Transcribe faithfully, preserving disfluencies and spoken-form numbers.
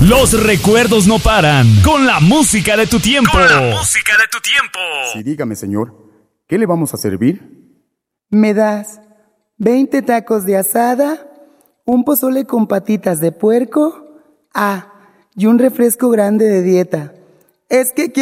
Los recuerdos no paran con la música de tu tiempo. Con la música de tu tiempo. Sí, dígame, señor, ¿qué le vamos a servir? ¿Me das veinte tacos de asada, un pozole con patitas de puerco? Ah, y un refresco grande de dieta. Es que quiero